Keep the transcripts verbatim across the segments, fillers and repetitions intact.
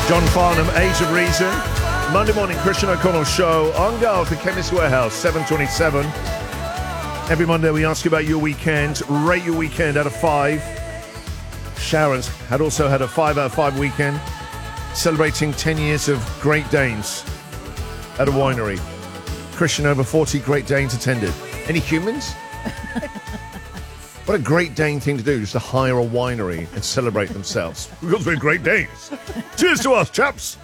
John Farnham, Age of Reason. Monday morning, Christian O'Connell show on Go for Chemist Warehouse, seven twenty-seven. Every Monday we ask you about your weekend. Rate your weekend out of five. Sharon's had also had a five out of five weekend, celebrating ten years of Great Danes at a winery. Christian, over forty Great Danes attended. Any humans? What a Great Dane thing to do, just to hire a winery and celebrate themselves. Because we're Great Danes. Cheers to us, chaps.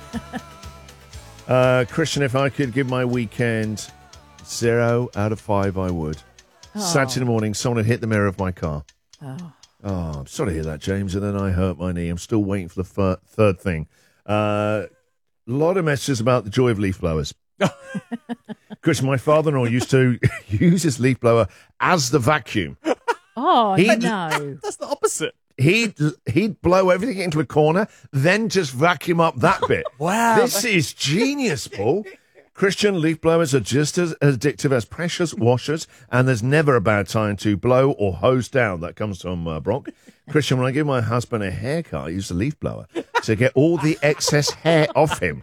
Uh, Christian, if I could give my weekend zero out of five, I would. Oh. Saturday morning, someone had hit the mirror of my car. Oh. Oh, I'm sorry to hear that, James. And then I hurt my knee. I'm still waiting for the fir- third thing. A uh, lot of messages about the joy of leaf blowers. Christian, my father-in-law used to use his leaf blower as the vacuum. Oh, he'd, no. That's the opposite. He'd, he'd blow everything into a corner, then just vacuum up that bit. Wow. This is genius, Paul. Christian, leaf blowers are just as addictive as precious washers, and there's never a bad time to blow or hose down. That comes from uh, Brock. Christian, when I give my husband a haircut, I use a leaf blower to get all the excess hair off him.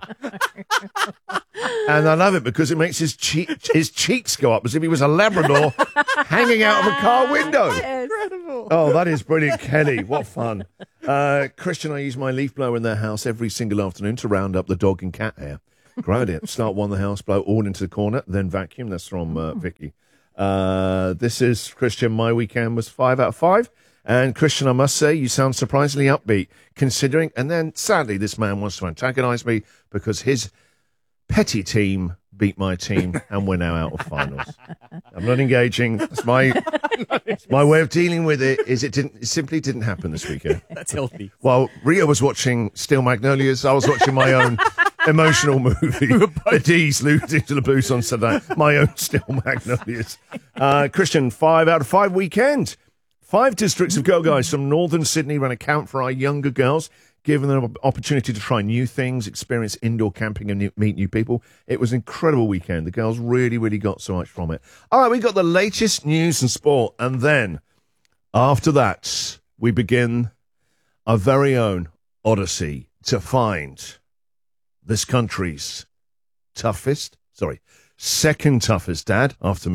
And I love it because it makes his cheek, his cheeks go up as if he was a Labrador hanging out of a car window. Incredible. Oh, that is brilliant, Kelly. What fun. Uh, Christian, I use my leaf blower in their house every single afternoon to round up the dog and cat hair. Great idea. Start one the house, blow all into the corner, then vacuum. That's from uh, Vicky. Uh, this is Christian. My weekend was five out of five. And Christian, I must say, you sound surprisingly upbeat, considering. And then, sadly, this man wants to antagonise me because his petty team beat my team, and we're now out of finals. I'm not engaging. It's my it's my way of dealing with it. Is it didn't it simply didn't happen this weekend. That's healthy. While Rio was watching Steel Magnolias, I was watching my own emotional movie, The D's Losing to the Blues on Saturday. My own Steel Magnolias. Uh, Christian, five out of five weekend. Five districts of Girl Guides from northern Sydney ran a camp for our younger girls, giving them an opportunity to try new things, experience indoor camping and new, meet new people. It was an incredible weekend. The girls really, really got so much from it. All right, we got the latest news and sport. And then after that, we begin our very own odyssey to find this country's toughest, sorry, second toughest dad after me.